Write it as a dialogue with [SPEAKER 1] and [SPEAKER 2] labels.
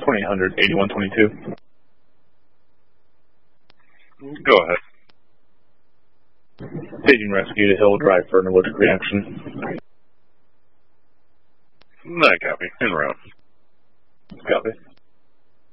[SPEAKER 1] 2800, 8122.
[SPEAKER 2] Go ahead.
[SPEAKER 1] Paging rescue to Hill Drive for an allergic reaction.
[SPEAKER 2] No, copy. En route.
[SPEAKER 1] Copy.